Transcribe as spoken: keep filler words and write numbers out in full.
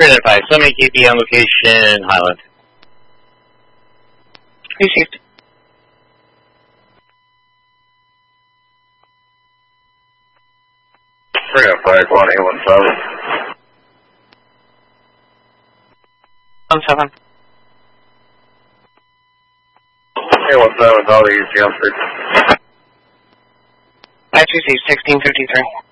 five, Summit K P on location, Highland. Received. three oh five, one eight one seven. One seven. eight one seven, all the E C M six. I two C, sixteen fifty-three.